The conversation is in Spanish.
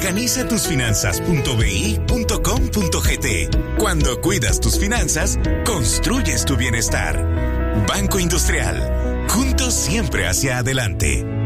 Organizatusfinanzas.bi.com.gt. Cuando cuidas tus finanzas, construyes tu bienestar. Banco Industrial. Juntos siempre hacia adelante.